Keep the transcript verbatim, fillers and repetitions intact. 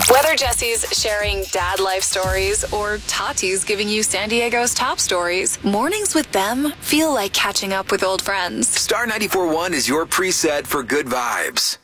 Whether Jesse's sharing dad life stories or Tati's giving you San Diego's top stories, mornings with them feel like catching up with old friends. Star ninety-four point one is your preset for good vibes.